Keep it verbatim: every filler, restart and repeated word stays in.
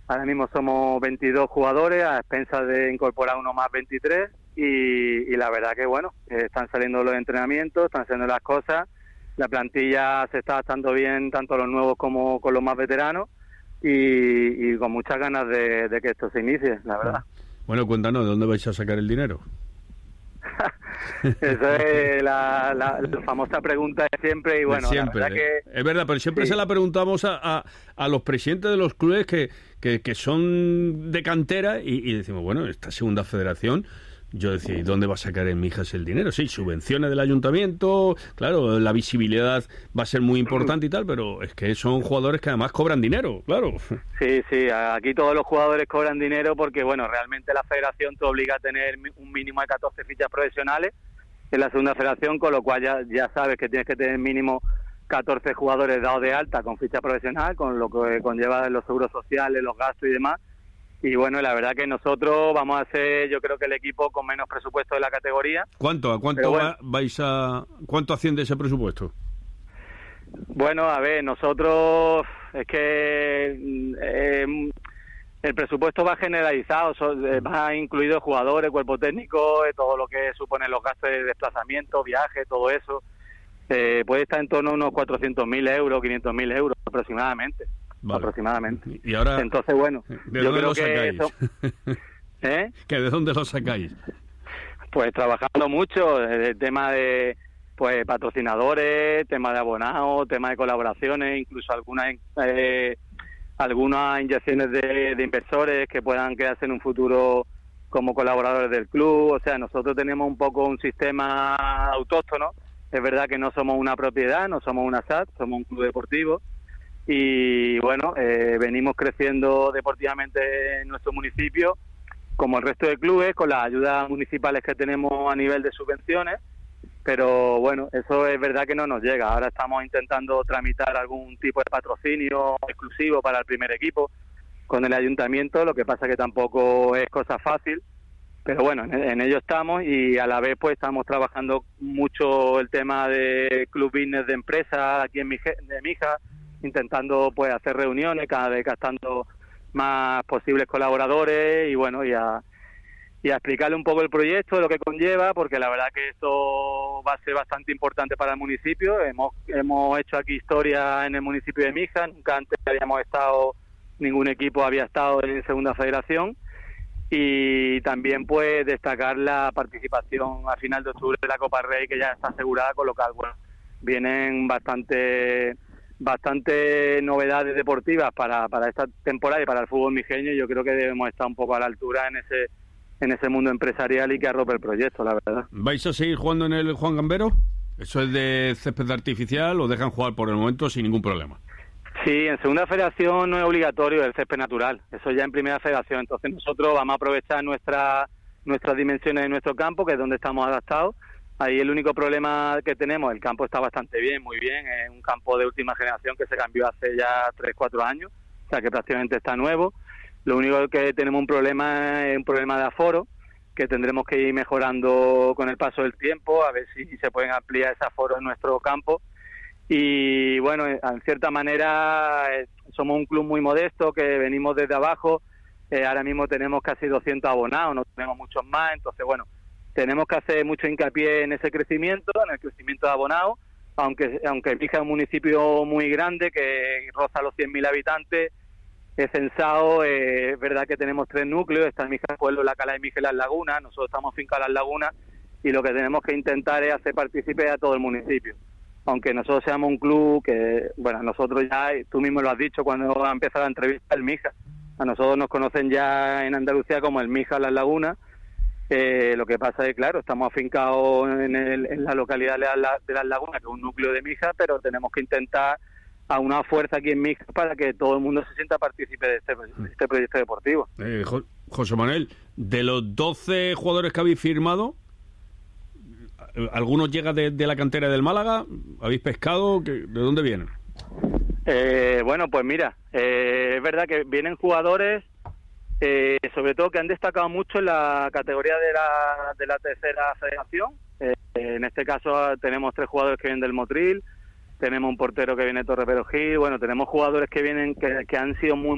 Ahora mismo somos veintidós jugadores, a expensas de incorporar uno más veintitrés, y, y la verdad que, bueno, eh, están saliendo los entrenamientos, están saliendo las cosas, la plantilla se está adaptando bien, tanto los nuevos como con los más veteranos, y, y con muchas ganas de, de que esto se inicie, la verdad. Bueno, cuéntanos, ¿de dónde vais a sacar el dinero? Esa es la, la, la famosa pregunta de siempre, y bueno, siempre, la verdad ¿eh? que... Es verdad, pero siempre sí. se la preguntamos a, a, a los presidentes de los clubes que, que, que son de cantera, y, y decimos, bueno, esta segunda federación, yo decía, ¿y dónde va a sacar en Mijas el dinero? Sí, subvenciones del ayuntamiento, claro, la visibilidad va a ser muy importante y tal, pero es que son jugadores que además cobran dinero, claro. Sí, sí, aquí todos los jugadores cobran dinero porque, bueno, realmente la federación te obliga a tener un mínimo de catorce fichas profesionales en la segunda federación, con lo cual ya, ya sabes que tienes que tener mínimo catorce jugadores dados de alta con ficha profesional, con lo que conlleva los seguros sociales, los gastos y demás. Y bueno, la verdad que nosotros vamos a ser, yo creo que el equipo con menos presupuesto de la categoría. ¿Cuánto? ¿A cuánto bueno, va, vais a cuánto asciende ese presupuesto? Bueno, a ver, nosotros es que eh, el presupuesto va generalizado, va incluido jugadores, cuerpo técnico, todo lo que suponen los gastos de desplazamiento, viaje, todo eso. Eh, puede estar en torno a unos cuatrocientos mil euros, quinientos mil euros aproximadamente. Vale. Aproximadamente. Y ahora, entonces, bueno, ¿de dónde lo sacáis? Eso... ¿Eh? ¿Que de dónde lo sacáis? Pues trabajando mucho, el tema de pues patrocinadores, tema de abonados, tema de colaboraciones, incluso algunas eh, algunas inyecciones de, de inversores que puedan quedarse en un futuro como colaboradores del club. O sea, nosotros tenemos un poco un sistema autóctono. Es verdad que no somos una propiedad, no somos una S A T, somos un club deportivo. Y bueno, eh, venimos creciendo deportivamente en nuestro municipio, como el resto de clubes, con las ayudas municipales que tenemos a nivel de subvenciones, pero bueno, eso es verdad que no nos llega. Ahora estamos intentando tramitar algún tipo de patrocinio exclusivo para el primer equipo con el ayuntamiento, lo que pasa que tampoco es cosa fácil, pero bueno, en, en ello estamos, y a la vez pues estamos trabajando mucho el tema de club business de empresas aquí en Mija, de Mijas, intentando pues hacer reuniones, cada vez gastando más posibles colaboradores, y bueno, y a, y a explicarle un poco el proyecto, lo que conlleva, porque la verdad que esto va a ser bastante importante para el municipio. Hemos hemos hecho aquí historia en el municipio de Mijas, nunca antes habíamos estado, ningún equipo había estado en segunda federación, y también pues destacar la participación a final de octubre de la Copa Rey, que ya está asegurada, con lo cual bueno, vienen bastante bastante novedades deportivas para, para esta temporada y para el fútbol mijeño. Yo creo que debemos estar un poco a la altura en ese en ese mundo empresarial y que arrope el proyecto, la verdad. ¿Vais a seguir jugando en el Juan Gambero? ¿Eso es de césped artificial o dejan jugar por el momento sin ningún problema? Sí, en segunda federación no es obligatorio el césped natural, eso ya en primera federación. Entonces nosotros vamos a aprovechar nuestra, nuestras dimensiones de nuestro campo, que es donde estamos adaptados. Ahí el único problema que tenemos, el campo está bastante bien, muy bien, es un campo de última generación que se cambió hace ya tres cuatro años, o sea que prácticamente está nuevo. Lo único que tenemos un problema es un problema de aforo, que tendremos que ir mejorando con el paso del tiempo, a ver si se pueden ampliar ese aforo en nuestro campo. Y bueno, en cierta manera eh, somos un club muy modesto, que venimos desde abajo, eh, ahora mismo tenemos casi doscientos abonados, no tenemos muchos más, entonces bueno, tenemos que hacer mucho hincapié en ese crecimiento, en el crecimiento de abonados, aunque aunque Mijas es un municipio muy grande que roza los cien mil habitantes, es censado, eh, es verdad que tenemos tres núcleos, está en Mijas Pueblo, La Cala de Mijas y Las Lagunas, nosotros estamos fincados en Las Lagunas, y lo que tenemos que intentar es hacer partícipe a todo el municipio. Aunque nosotros seamos un club que, bueno, nosotros ya, tú mismo lo has dicho cuando ha empezado la entrevista, el Mijas, a nosotros nos conocen ya en Andalucía como el Mijas Las Lagunas. Eh, lo que pasa es que, claro, estamos afincados en, el, en la localidad de, la, de Las Lagunas, que es un núcleo de Mijas, pero tenemos que intentar a una fuerza aquí en Mijas para que todo el mundo se sienta partícipe de este, de este proyecto deportivo. Eh, jo- José Manuel, de los doce jugadores que habéis firmado, ¿algunos llegan de, de la cantera del Málaga? ¿Habéis pescado? ¿De dónde vienen? Eh, bueno, pues mira, eh, es verdad que vienen jugadores, eh, sobre todo que han destacado mucho en la categoría de la, de la tercera federación. Eh, en este caso tenemos tres jugadores que vienen del Motril, tenemos un portero que viene de Torre Perojil, bueno, tenemos jugadores que vienen que, que han sido muy